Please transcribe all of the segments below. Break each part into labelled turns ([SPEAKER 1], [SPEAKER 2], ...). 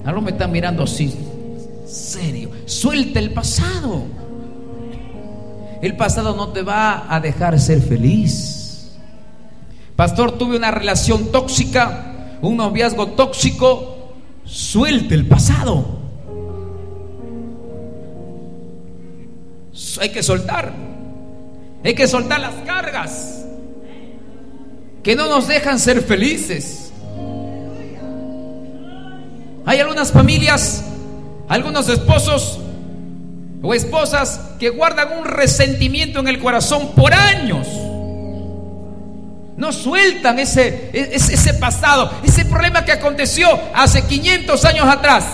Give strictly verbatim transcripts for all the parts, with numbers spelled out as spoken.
[SPEAKER 1] Algo me están mirando así, serio. Suelta el pasado. El pasado no te va a dejar ser feliz. Pastor, tuve una relación tóxica, un noviazgo tóxico. Suelte el pasado. Hay que soltar. Hay que soltar las cargas que no nos dejan ser felices. Hay algunas familias, algunos esposos o esposas que guardan un resentimiento en el corazón por años. No sueltan ese, ese, ese pasado, ese problema que aconteció hace quinientos años atrás.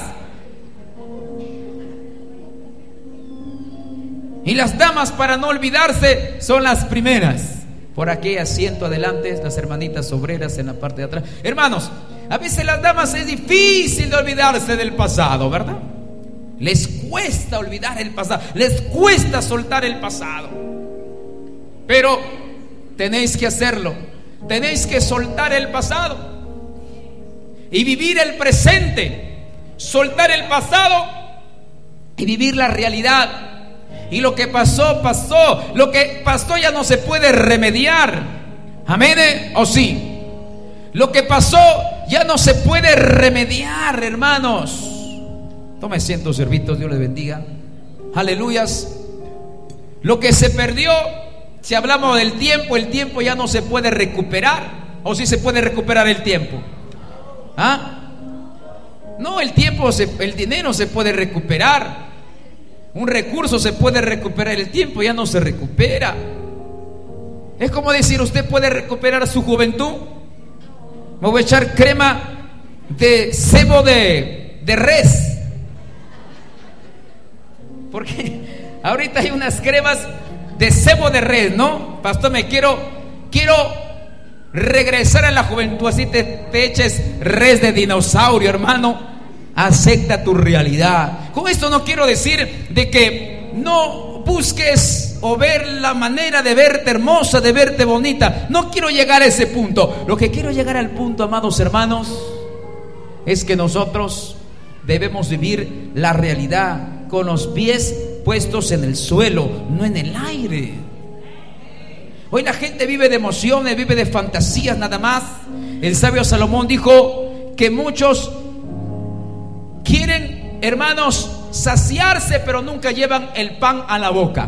[SPEAKER 1] Y las damas, para no olvidarse, son las primeras. Por aquí, asiento adelante, las hermanitas obreras en la parte de atrás. Hermanos, a veces las damas es difícil de olvidarse del pasado, ¿verdad? Les cuesta olvidar el pasado, les cuesta soltar el pasado. Pero tenéis que hacerlo. Tenéis que soltar el pasado y vivir el presente. Soltar el pasado y vivir la realidad. Y lo que pasó, pasó. Lo que pasó ya no se puede remediar. ¿Amén? ¿O sí? Lo que pasó ya no se puede remediar, hermanos. Tome asiento, servitos, Dios les bendiga. Aleluyas. Lo que se perdió, si hablamos del tiempo, el tiempo ya no se puede recuperar. ¿O sí se puede recuperar el tiempo? ¿Ah? No, el tiempo, se, el dinero se puede recuperar. Un recurso se puede recuperar, el tiempo ya no se recupera. Es como decir, ¿usted puede recuperar su juventud? Me voy a echar crema de cebo de, de res, porque ahorita hay unas cremas de cebo de res, ¿no? Pastor, me quiero Quiero regresar a la juventud. Así te, te eches res de dinosaurio, hermano. Acepta tu realidad. Con esto no quiero decir de que no busques o ver la manera de verte hermosa, de verte bonita. No quiero llegar a ese punto. Lo que quiero llegar al punto, amados hermanos, es que nosotros debemos vivir la realidad con los pies puestos en el suelo, no en el aire. Hoy la gente vive de emociones, vive de fantasías nada más. El sabio Salomón dijo que muchos quieren, hermanos, saciarse, pero nunca llevan el pan a la boca.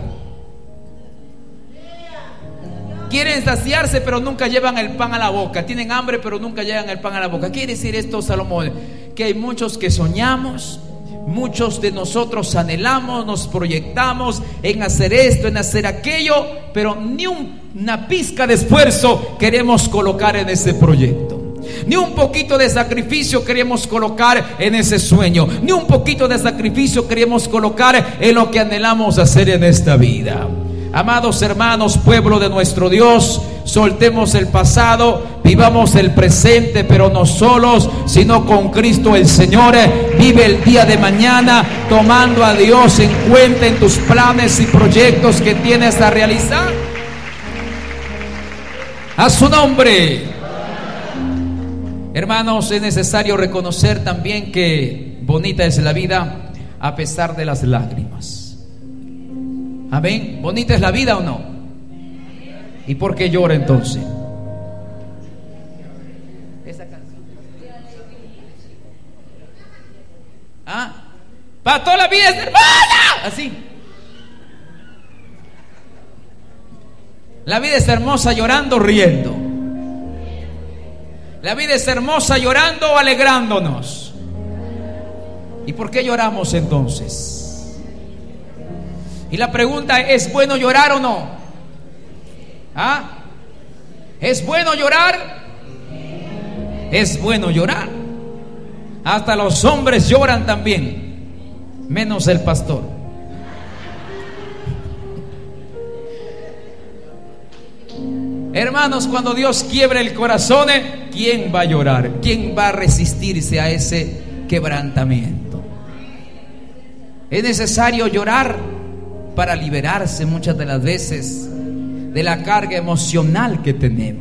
[SPEAKER 1] Quieren saciarse, pero nunca llevan el pan a la boca. Tienen hambre, pero nunca llevan el pan a la boca. ¿Qué quiere decir esto, Salomón? Que hay muchos que soñamos, muchos de nosotros anhelamos, nos proyectamos en hacer esto, en hacer aquello, pero ni una pizca de esfuerzo queremos colocar en ese proyecto. Ni un poquito de sacrificio queremos colocar en ese sueño. Ni un poquito de sacrificio queremos colocar en lo que anhelamos hacer en esta vida. Amados hermanos, pueblo de nuestro Dios, soltemos el pasado, vivamos el presente, pero no solos, sino con Cristo el Señor. Vive el día de mañana tomando a Dios en cuenta en tus planes y proyectos que tienes a realizar. A su nombre. Hermanos, es necesario reconocer también que bonita es la vida a pesar de las lágrimas. Amén. ¿Bonita es la vida o no? ¿Y por qué llora entonces? Esa canción. ¿Ah? Para toda la vida es hermosa. Así. La vida es hermosa llorando, riendo. La vida es hermosa llorando o alegrándonos. ¿Y por qué lloramos entonces? Y la pregunta es, ¿es bueno llorar o no? ¿Ah? ¿Es bueno llorar? Es bueno llorar. Hasta los hombres lloran también, menos el pastor. Hermanos, cuando Dios quiebre el corazón, ¿quién va a llorar? ¿Quién va a resistirse a ese quebrantamiento? Es necesario llorar para liberarse muchas de las veces de la carga emocional que tenemos.